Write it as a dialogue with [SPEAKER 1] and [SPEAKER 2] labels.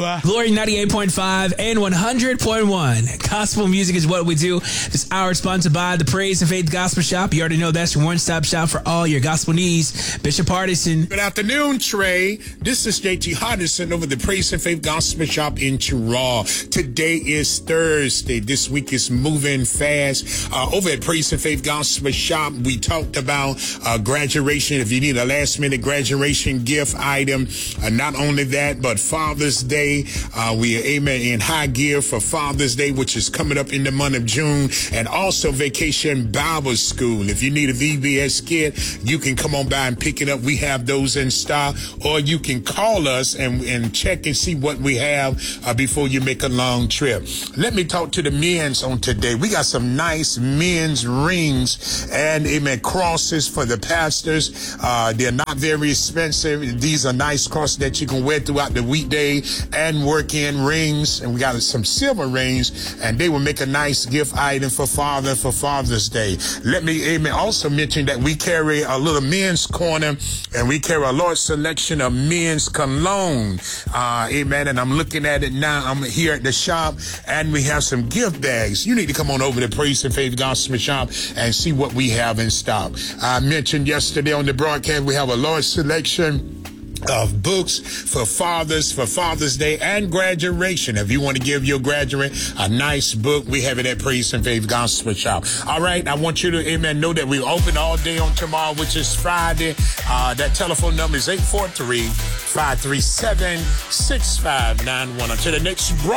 [SPEAKER 1] Glory 98.5 and 100.1. Gospel music is what we do. This hour is sponsored by the Praise and Faith Gospel Shop. You already know that's your one-stop shop for all your gospel needs. Bishop Hardison.
[SPEAKER 2] Good afternoon, Trey. This is JT Hardison over the Praise and Faith Gospel Shop in Cheraw. Today is Thursday. This week is moving fast. Over at Praise and Faith Gospel Shop, we talked about graduation. If you need a last-minute graduation gift item, not only that, but Father's Day. We are in high gear for Father's Day, which is coming up in the month of June, and also Vacation Bible School. If you need a VBS kit, you can come on by and pick it up. We have those in stock, or you can call us and check and see what we have before you make a long trip. Let me talk to the men's on today. We got some nice men's rings and crosses for the pastors. They're not very expensive. These are nice crosses that you can wear throughout the weekday and work-in rings. And we got some silver rings, and they will make a nice gift item for Father's Day. Let me also mention that we carry a little men's corner, and we carry a large selection of men's cologne. Amen. And I'm looking at it now. I'm here at the shop, and we have some gift bags. You need to come on over to Praise and Faith Gospel Shop and see what we have in stock. I mentioned yesterday on the broadcast we have a large selection of books for fathers, for Father's Day and graduation. If you want to give your graduate a nice book, we have it at Praise and Faith Gospel Shop. All right, I want you to, know that we're open all day on tomorrow, which is Friday. That telephone number is 843-537-6591. Until the next broadcast.